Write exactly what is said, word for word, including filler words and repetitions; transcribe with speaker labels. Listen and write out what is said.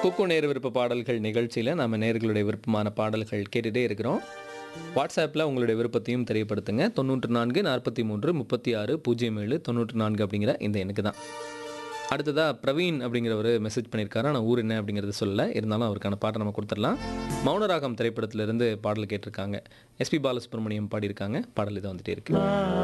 Speaker 1: குக்கு நேர் விருப்ப பாடல்கள் நிகழ்ச்சியில் நம்ம நேர்களுடைய விருப்பமான பாடல்கள் கேட்டுகிட்டே இருக்கிறோம். வாட்ஸ்அப்பில் உங்களுடைய விருப்பத்தையும் தெரியப்படுத்துங்க. தொண்ணூற்று நான்கு நாற்பத்தி மூன்று முப்பத்தி ஆறு பூஜ்ஜியம் ஏழு தொண்ணூற்று நான்கு அப்படிங்கிற இந்த எண்ணுக்கு தான். அடுத்ததாக பிரவீன் அப்படிங்கிறவர் மெசேஜ் பண்ணியிருக்காரு. ஆனால் ஊர் என்ன அப்படிங்கிறது சொல்லலை. இருந்தாலும் அவருக்கான பாட்டை நம்ம கொடுத்துடலாம். மௌனராகம் திரைப்படத்திலிருந்து பாடல் கேட்டிருக்காங்க. எஸ்பி பாலசுப்ரமணியம் பாடியிருக்காங்க. பாடல் இதை வந்துட்டே இருக்கு.